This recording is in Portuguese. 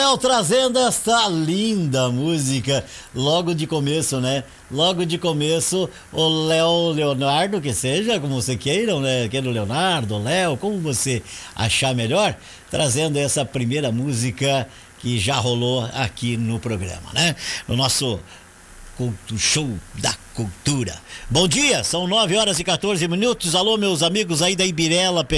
Léo trazendo esta linda música logo de começo, né? Logo de começo, o Léo Leonardo, que seja, como você queiram, né? Queira o Leonardo, o Léo, como você achar melhor, trazendo essa primeira música que já rolou aqui no programa, né? No nosso Show da Cultura. Bom dia, são 9 horas e 14 minutos. Alô, meus amigos aí da Ibirela.